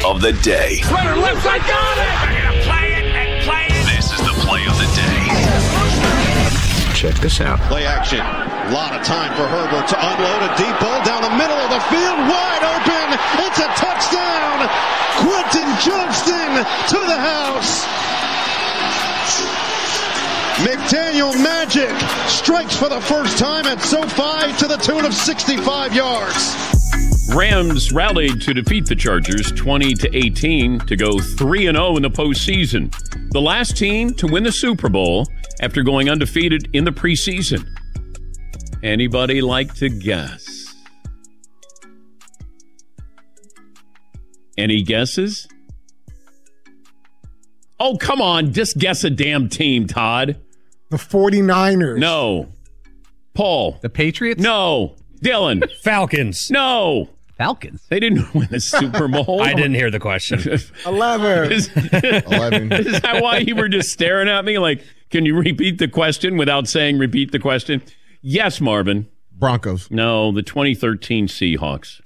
of the day. Runner left side, got it! They're going to play it and play it. This is the play of the day. Check this out. Play action. A lot of time for Herbert to unload a deep ball down the middle of the field. Wide open. It's a touchdown. Quentin Johnston to the house. McDaniel Magic strikes for the first time at SoFi to the tune of 65 yards. Rams rallied to defeat the Chargers 20-18 to go 3-0 in the postseason. The last team to win the Super Bowl after going undefeated in the preseason. Anybody like to guess? Any guesses? Oh, come on. Just guess a damn team, Todd. The 49ers. No. Paul. The Patriots? No. Dylan. Falcons. No. Falcons. They didn't win the Super Bowl. I didn't hear the question. 11. 11. Is that why you were just staring at me like, can you repeat the question without saying repeat the question? Yes, Marvin. Broncos. No, the 2013 Seahawks.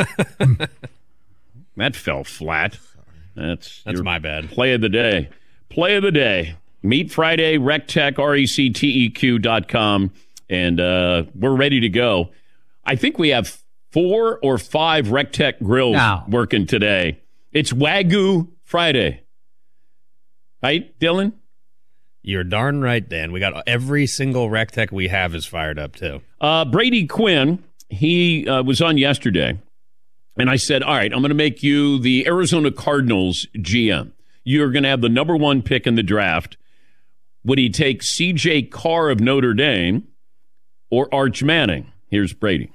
That fell flat. That's my bad. Play of the day. Play of the day. Meet Friday, RecTech, RecTeq.com, and we're ready to go. I think we have 4 or 5 RecTech grills working today. It's Wagyu Friday. Right, Dylan? You're darn right, Dan. We got every single RecTech we have is fired up, too. Brady Quinn, he was on yesterday, and I said, all right, I'm going to make you the Arizona Cardinals GM. You're going to have the number 1 pick in the draft. Would he take C.J. Carr of Notre Dame or Arch Manning? Here's Brady.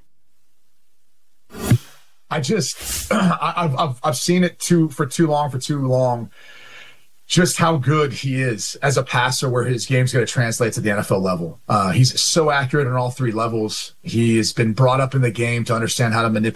I've seen it for too long. Just how good he is as a passer, where his game's going to translate to the NFL level. He's so accurate on all 3 levels. He has been brought up in the game to understand how to manipulate